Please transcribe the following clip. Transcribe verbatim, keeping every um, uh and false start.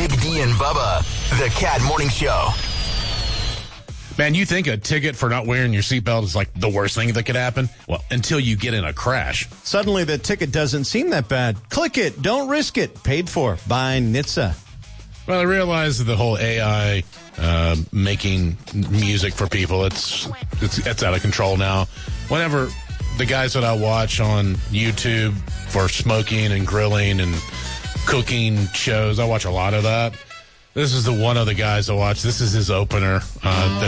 Big D and Bubba, the Cat Morning Show. Man, you think a ticket for not wearing your seatbelt is like the worst thing that could happen? Well, until you get in a crash. Suddenly the ticket doesn't seem that bad. Click it, don't risk it. Paid for by N H T S A. Well, I realize that the whole A I uh, making music for people, it's, it's it's out of control now. Whenever the guys that I watch on YouTube for smoking and grilling and cooking shows, I watch a lot of that. This is the one of the guys I watch. This is his opener. Uh,